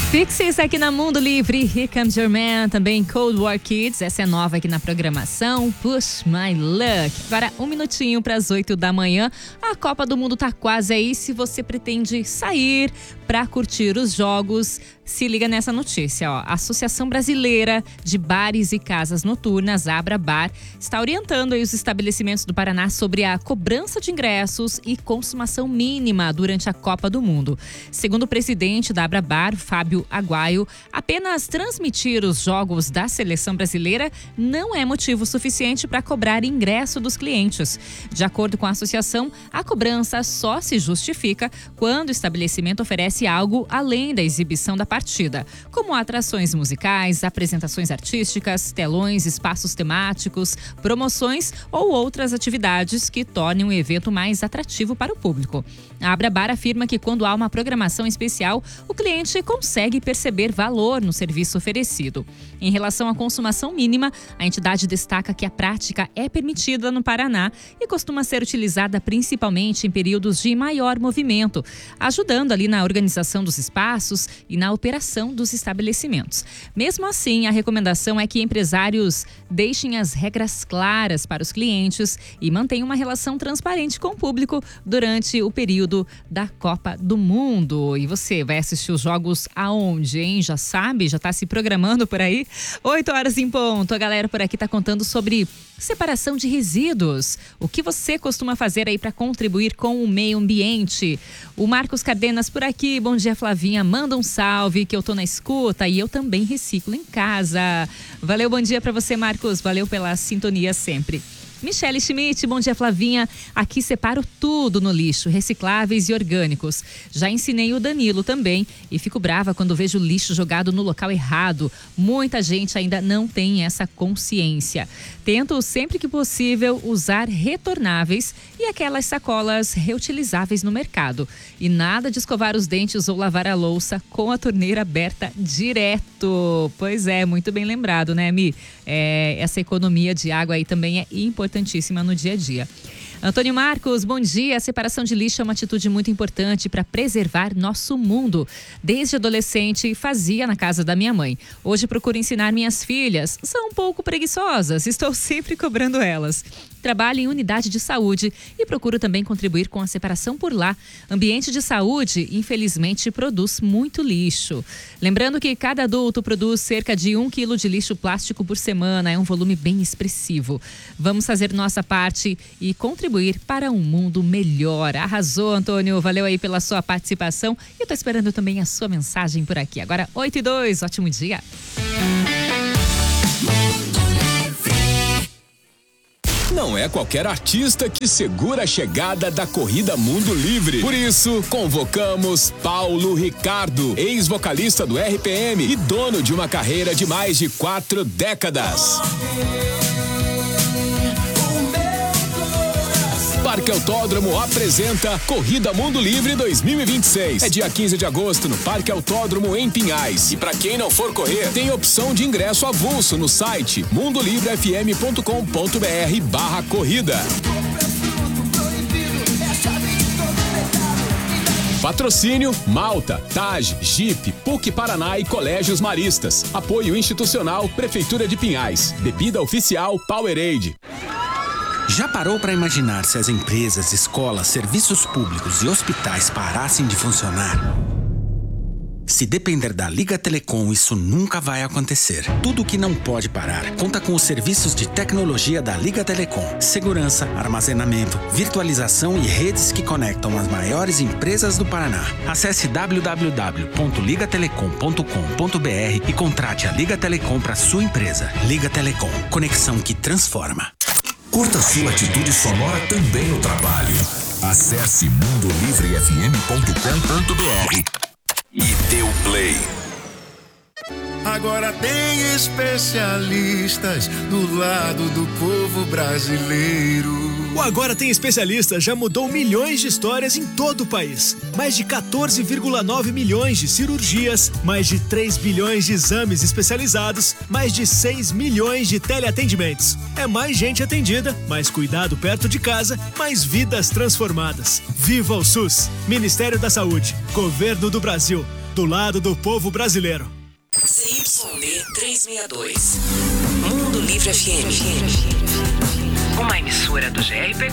Pixies aqui na Mundo Livre, Here Comes Your Man, também Cold War Kids, essa é nova aqui na programação, Push My Luck. Agora 1 minutinho para as 8 da manhã, a Copa do Mundo tá quase aí, se você pretende sair para curtir os jogos, se liga nessa notícia, ó. A Associação Brasileira de Bares e Casas Noturnas, Abrabar, está orientando aí os estabelecimentos do Paraná sobre a cobrança de ingressos e consumação mínima durante a Copa do Mundo. Segundo o presidente da Abrabar, Fábio Aguaio, apenas transmitir os jogos da seleção brasileira não é motivo suficiente para cobrar ingresso dos clientes. De acordo com a associação, a cobrança só se justifica quando o estabelecimento oferece algo além da exibição da partida, como atrações musicais, apresentações artísticas, telões, espaços temáticos, promoções ou outras atividades que tornem o evento mais atrativo para o público. A Abrabar afirma que quando há uma programação especial, o cliente consegue perceber valor no serviço oferecido. Em relação à consumação mínima, a entidade destaca que a prática é permitida no Paraná e costuma ser utilizada principalmente em períodos de maior movimento, ajudando ali na organização dos espaços e na operação dos estabelecimentos. Mesmo assim, a recomendação é que empresários deixem as regras claras para os clientes e mantenham uma relação transparente com o público durante o período da Copa do Mundo. E você vai assistir os jogos aonde, hein? Já sabe? Já está se programando por aí? 8 horas em ponto. A galera por aqui está contando sobre separação de resíduos. O que você costuma fazer aí para contribuir com o meio ambiente? O Marcos Cardenas por aqui. Bom dia, Flavinha. Manda um salve que eu tô na escuta e eu também reciclo em casa. Valeu, bom dia para você, Marcos. Valeu pela sintonia sempre. Michele Schmidt, bom dia, Flavinha. Aqui separo tudo no lixo, recicláveis e orgânicos. Já ensinei o Danilo também e fico brava quando vejo lixo jogado no local errado. Muita gente ainda não tem essa consciência. Tento sempre que possível usar retornáveis e aquelas sacolas reutilizáveis no mercado. E nada de escovar os dentes ou lavar a louça com a torneira aberta direto. Pois é, muito bem lembrado, né, Mi? Essa economia de água aí também é importantíssima no dia a dia. Antônio Marcos, bom dia. A separação de lixo é uma atitude muito importante para preservar nosso mundo. Desde adolescente, fazia na casa da minha mãe. Hoje procuro ensinar minhas filhas. São um pouco preguiçosas, estou sempre cobrando elas. Trabalho em unidade de saúde e procuro também contribuir com a separação por lá. Ambiente de saúde, infelizmente, produz muito lixo. Lembrando que cada adulto produz cerca de 1 quilo de lixo plástico por semana. É um volume bem expressivo. Vamos fazer nossa parte e contribuir para um mundo melhor. Arrasou, Antônio. Valeu aí pela sua participação. E eu tô esperando também a sua mensagem por aqui. Agora, 8h02. Ótimo dia. Não é qualquer artista que segura a chegada da Corrida Mundo Livre. Por isso, convocamos Paulo Ricardo, ex-vocalista do RPM e dono de uma carreira de mais de 4 décadas. Parque Autódromo apresenta Corrida Mundo Livre 2026. É dia 15 de agosto no Parque Autódromo em Pinhais. E para quem não for correr, tem opção de ingresso avulso no site mundolivrefm.com.br/corrida. Patrocínio Malta, TAG, Jeep, PUC Paraná e Colégios Maristas. Apoio institucional Prefeitura de Pinhais. Bebida oficial Powerade. Já parou para imaginar se as empresas, escolas, serviços públicos e hospitais parassem de funcionar? Se depender da Liga Telecom, isso nunca vai acontecer. Tudo que não pode parar conta com os serviços de tecnologia da Liga Telecom. Segurança, armazenamento, virtualização e redes que conectam as maiores empresas do Paraná. Acesse www.ligatelecom.com.br e contrate a Liga Telecom para sua empresa. Liga Telecom, conexão que transforma. Curta sua atitude sonora também no trabalho. Acesse mundolivrefm.com.br e dê o play. Agora tem especialistas do lado do povo brasileiro. O Agora Tem Especialistas já mudou milhões de histórias em todo o país. Mais de 14,9 milhões de cirurgias, mais de 3 bilhões de exames especializados, mais de 6 milhões de teleatendimentos. É mais gente atendida, mais cuidado perto de casa, mais vidas transformadas. Viva o SUS! Ministério da Saúde, Governo do Brasil. do lado do povo brasileiro. ZYD 362. Mundo Livre FM. Uma emissora do GRP